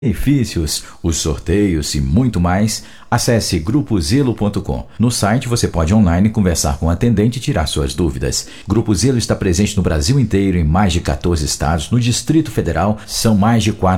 benefícios, os sorteios e muito mais, acesse grupozelo.com. No site você pode online conversar com o atendente e tirar suas dúvidas. Grupo Zelo está presente no Brasil inteiro, em mais de 14 estados. No Distrito Federal, são mais de 4